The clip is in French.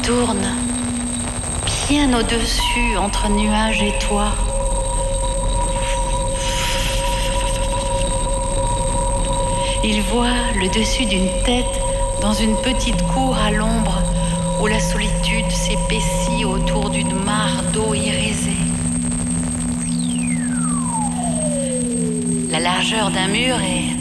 tourne, bien au-dessus, entre nuages et toi. Il voit le dessus d'une tête dans une petite cour à l'ombre où la solitude s'épaissit autour d'une mare d'eau irisée. La largeur d'un mur est